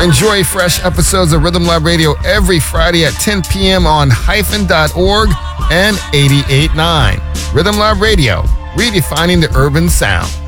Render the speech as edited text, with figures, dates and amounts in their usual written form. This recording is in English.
Enjoy fresh episodes of Rhythm Lab Radio every Friday at 10 p.m. on hyphen.org and 88.9. Rhythm Lab Radio, redefining the urban sound.